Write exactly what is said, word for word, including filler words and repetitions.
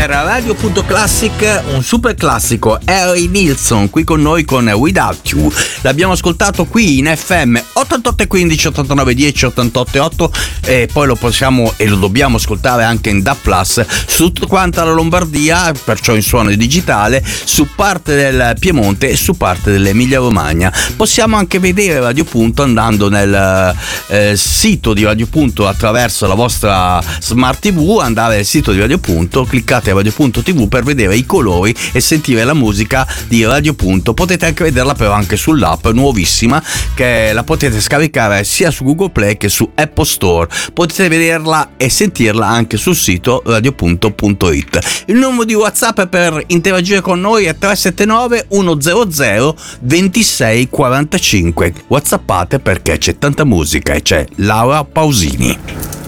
per Radio Punto Classic, un super classico, Harry Nilsson qui con noi con Without You. L'abbiamo ascoltato qui in F M ottantotto e quindici, ottantanove e dieci, ottantotto e otto, e poi lo possiamo e lo dobbiamo ascoltare anche in D A B plus su tutta quanta la Lombardia, perciò in suono digitale, su parte del Piemonte e su parte dell'Emilia Romagna. Possiamo anche vedere Radio Punto andando nel eh, sito di Radio Punto attraverso la vostra Smart T V, andare al sito di Radio Punto, cliccate Radio Punto T V per vedere i colori e sentire la musica di Radio Punto. Potete anche vederla però anche sull'app nuovissima, che la potete scaricare sia su Google Play che su Apple Store. Potete vederla e sentirla anche sul sito radiopunto punto it. Il numero di WhatsApp per interagire con noi è tre sette nove uno zero zero due sei quattro cinque. WhatsAppate perché c'è tanta musica e c'è Laura Pausini.